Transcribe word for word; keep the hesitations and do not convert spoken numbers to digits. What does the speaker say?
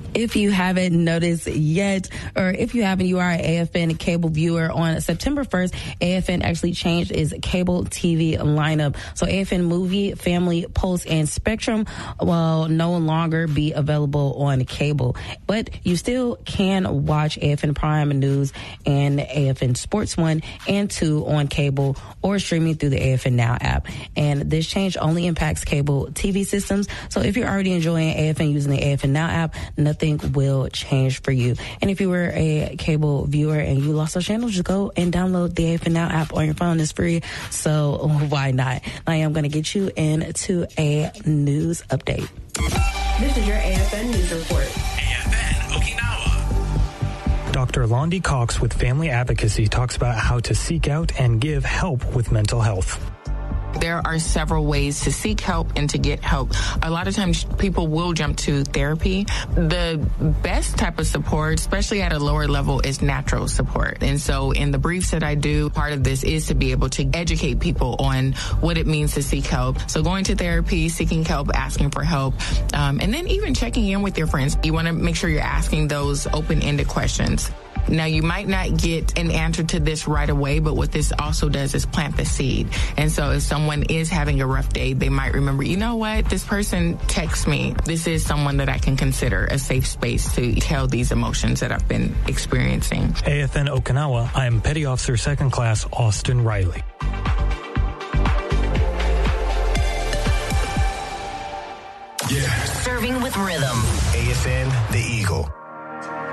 If you haven't noticed yet, or if you haven't, you are an A F N cable viewer. On September first, A F N actually changed its cable T V lineup. So A F N Movie, Family, Pulse, and Spectrum will no longer be available on cable. But you still can watch A F N Prime News and A F N Sports one and two on cable or streaming through the A F N Now app. And this change only impacts cable T V systems. So if you're already enjoying A F N using the A F N Now app, nothing will change for you. And if you were a cable viewer and you lost those channels, just go and download the A F N Now app on your phone. It's free, so why not? I am going to get you into a news update. This is your A F N News Report. A F N Okinawa. Doctor Londi Cox with Family Advocacy talks about how to seek out and give help with mental health. There are several ways to seek help and to get help. A lot of times people will jump to therapy. The best type of support, especially at a lower level, is natural support. And so in the briefs that I do, part of this is to be able to educate people on what it means to seek help. So going to therapy, seeking help, asking for help, um, and then even checking in with your friends. You want to make sure you're asking those open-ended questions. Now, you might not get an answer to this right away, but what this also does is plant the seed. And so if someone is having a rough day, they might remember, you know what, this person texts me. This is someone that I can consider a safe space to tell these emotions that I've been experiencing. A F N Okinawa, I am Petty Officer Second Class Austin Riley. Yeah. Serving with rhythm. A F N, The Eagle.